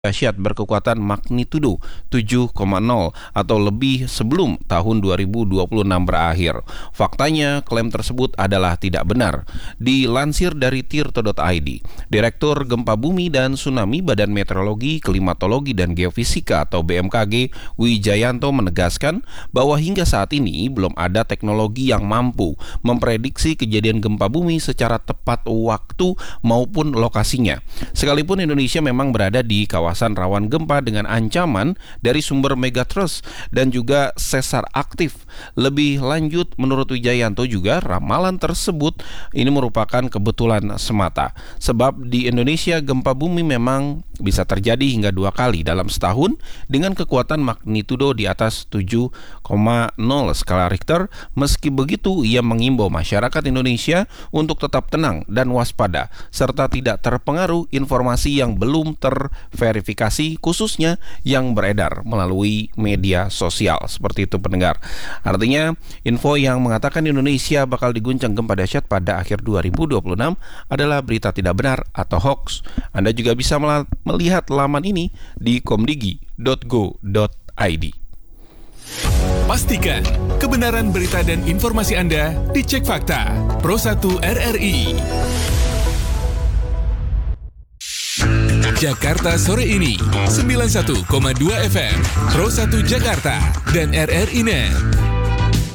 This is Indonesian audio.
dahsyat berkekuatan magnitudo 7,0 atau lebih sebelum tahun 2026 berakhir. Faktanya, klaim tersebut adalah tidak benar. Dilansir dari tirto.id, Direktur Gempa Bumi dan Tsunami Badan Meteorologi, Klimatologi dan Geofisika atau BMKG, Wijayanto menegaskan bahwa hingga saat ini belum ada teknologi yang mampu memprediksi kejadian gempa bumi secara tepat waktu maupun lokasinya. Sekalipun Indonesia memang berada di kawasan rawan gempa dengan ancaman dari sumber megatrust dan juga sesar aktif. Lebih lanjut, menurut Wijayanto juga ramalan tersebut ini merupakan kebetulan semata. Sebab di Indonesia gempa bumi memang bisa terjadi hingga 2 kali dalam setahun dengan kekuatan magnitudo di atas 7,0 skala Richter. Meski begitu, ia mengimbau masyarakat Indonesia untuk tetap tenang dan waspada serta tidak terpengaruh informasi yang belum terverifikasi, khususnya yang beredar melalui media sosial. Seperti itu pendengar. Artinya, info yang mengatakan Indonesia bakal diguncang gempa dahsyat pada akhir 2026 adalah berita tidak benar atau hoax. Anda juga bisa melihat laman ini di komdigi.go.id. Pastikan kebenaran berita dan informasi Anda dicek fakta. Pro 1 RRI. Jakarta sore ini 91,2 FM Pro 1 Jakarta dan RRI Net.